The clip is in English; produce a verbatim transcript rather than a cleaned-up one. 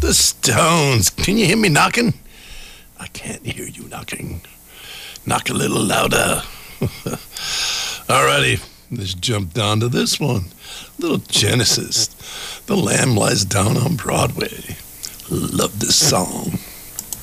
The Stones. Can you hear me knocking? I can't hear you knocking. Knock a little louder. Alrighty, let's jump down to this one. Little Genesis. The Lamb Lies Down on Broadway. Love this song.